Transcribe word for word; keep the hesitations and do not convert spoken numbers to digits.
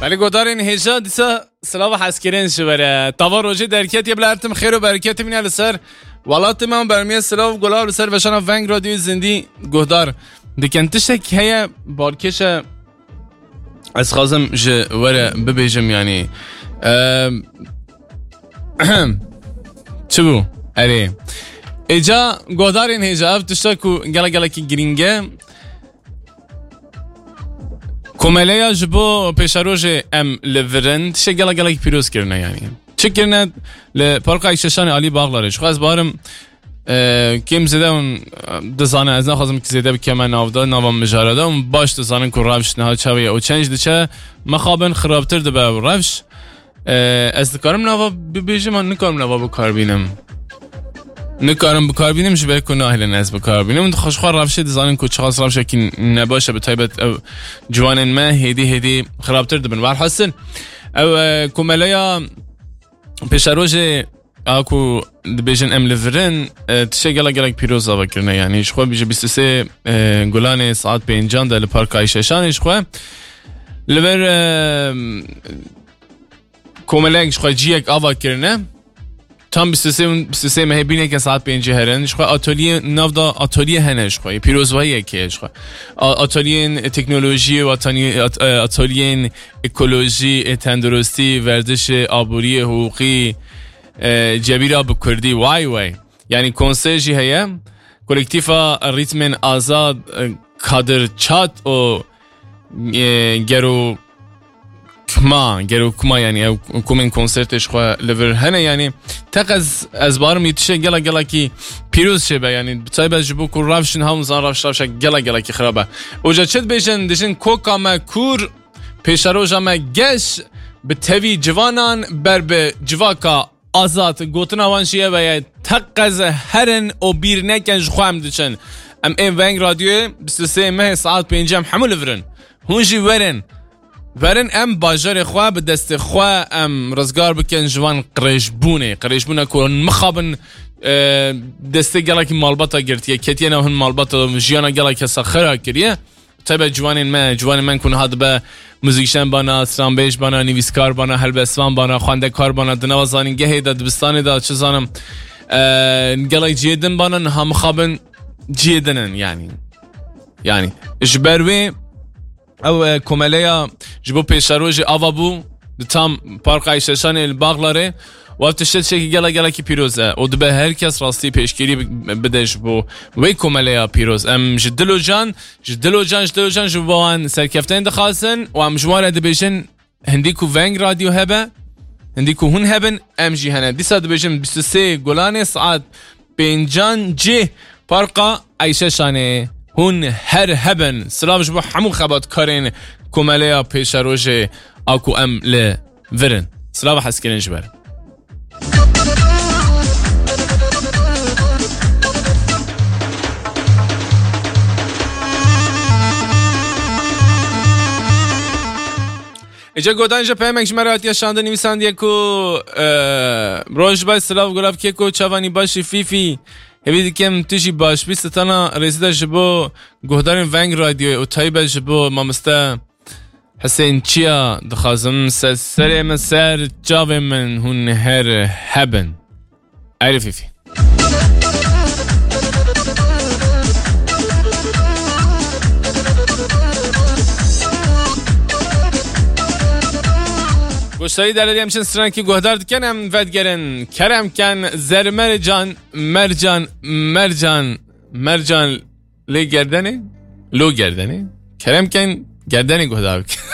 ولی گدارین هجا دیسا سلام حسکرین شوره تاوا روزی درکت یه بلارتم خیر و برکت مینال سر ولات من برمی سلام گلاب سر وشان ونگ رادیو زندی گدار دکنتشک هيا بارکش از خازم ج وره ببیجم یعنی چه بو اره ایجا گدارین هجا افتشتا کو گلا گلا کی گرینگه کوملیا جبو پیشروج ام لورند چه گلا گلا کی پیروز کرنه یعنی چه کرنه ل پارک ایششان علی باغلارش خواست بارم کیم زده اون دزانه از نخواستم که زده بکه من نافده نوام مجارده اون باش دزانه که روش نها چاویه او چنج دچه مخابن خرابتر ده به روش از دکارم نوا ببیجم من نکارم نوا بکار بینم نکارم بکار بینم جبه کنه اهل ناز بکار بینم اون خوشخوار روش دزانه که چخاص روش که نباشه به طیبت جوانن ما هدی هدی خرابتر ده بن وار حسن او کوملیا پیشروج اكو دبيجن ام ليفرن تشي گلا گلا پیروز آوا کرنه یعنی اش خو بیشه بیست و سه گلان ساعت پنجان در پارک ایششان اش خو لور کوملنگ اش خو جیک آوا کرنه تام بیست و سه بیست و سه مهبینه که ساعت پنج هرن اش خو اتلیه نافدا اتلیه هنش خو پیروزوایی که اش خو اتلیه تکنولوژی و اتلیه اکولوژی تندرستی ورزش آبوری حقوقی جبیرا بکردی وای وای یعنی کنسرجی هیا کلکتیفا ریتم آزاد کادر چات و گرو کما گرو کما یعنی کومن کنسرتش خو لور هنه یعنی تقز از بارم یتشه گلا گلا کی پیروز شه یعنی بتایب از جبو کو روشن هم زان روش روش گلا گلا کی خرابه اوجا چت بیشن دشن کوکا ما کور پیشروجا ما گش به توی جوانان بر به جواکا آزاد گوتنا وانشیه و تقز هرن او بیر نکنج خوام دچن ام این ونگ رادیو بیست و سه مه ساعت پنجم حمل ورن هونجی ورن ورن ام باجر خواه به دست خواه ام رزگار بکن جوان قریشبونه قریشبونه کن مخابن دسته گلا که مالباتا گرتیه کتیه نه هن مالباتا جیانا گلا که سخرا کریه طبعا جوان من جوان من کنه هاد به موزیکشن بانا سرانبیش بانا نویسکار بانا هلبسوان بانا خوانده کار بانا دنوازانی گهی داد دبستانی داد چه زانم گلای جیدن بانا نها مخابن جیدنن یعنی یعنی جبروی او کوملیا جبو پیشروج آوا بو تام پارک ایششان الباغلاره و افتشت شکی گلا گلا کی پیروزه و دبه هر کس راستی پیشگیری بدش بو وی کوملیا پیروز ام جدلو جان جدلو جان جدلو جان جوان سرکفتن دخاسن و ام جوار دبیشن هندی کو ونگ رادیو هبه هندی کو هون هبن ام جی هنه دیسا دبیشن بیست و سه گلان ساعت پنجان جی پارقا ایششانه هون هر هبن سلام جبو همو خبات کارین کوملیا پیشروج اکو ام ل ورن سلام حسکرین جبر اینجا گودان جا پیمک شمارات یا شانده نویسند یکو روش بای سلاو گلاب که کو چوانی باشی فیفی هیوی کم تیجی باش بیست تانا رسیده جبو گودان ونگ رادیو و تایبه جبو مامسته حسین چیا دخوازم سر سر من سر جاوه من هون هر هبن ایره فیفی گوشتایی در دیم چند سران که گهدار دکنم ودگرن کرم کن زر مرجان مرجان مرجان مرجان لی گردنه لو گردنه کرم کن گردنه گهدار